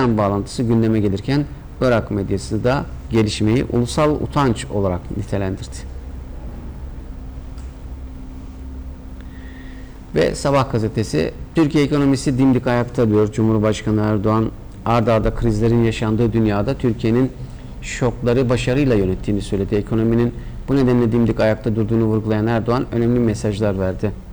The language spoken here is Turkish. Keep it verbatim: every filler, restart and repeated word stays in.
İran bağlantısı gündeme gelirken Irak medyası da gelişmeyi ulusal utanç olarak nitelendirdi. Ve Sabah gazetesi, Türkiye ekonomisi dimdik ayakta diyor. Cumhurbaşkanı Erdoğan, ard arda krizlerin yaşandığı dünyada Türkiye'nin şokları başarıyla yönettiğini söyledi. Ekonominin bu nedenle dimdik ayakta durduğunu vurgulayan Erdoğan önemli mesajlar verdi.